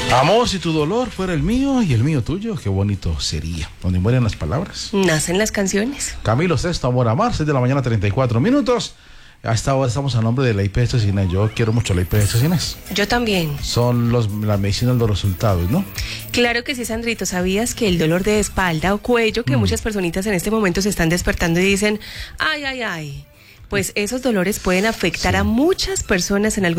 Amor, si tu dolor fuera el mío y el mío tuyo, qué bonito sería. Donde mueren las palabras, nacen las canciones. Camilo Sesto, Amor a Amar, 6 de la mañana, 34 minutos. A esta hora estamos a nombre de la IPS Cines. Yo quiero mucho la IPS Cines. Yo también. Son la medicina de los resultados, ¿no? Claro que sí, Sandrito. ¿Sabías que el dolor de espalda o cuello, que muchas personitas en este momento se están despertando y dicen, ay, ay, ay? Pues esos dolores pueden afectar a muchas personas en algún